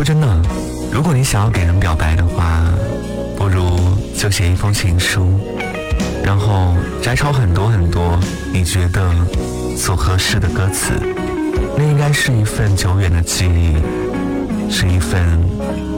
说真的，如果你想要给人表白的话，不如就写一封情书，然后摘抄很多很多你觉得所合适的歌词，那应该是一份久远的记忆，是一份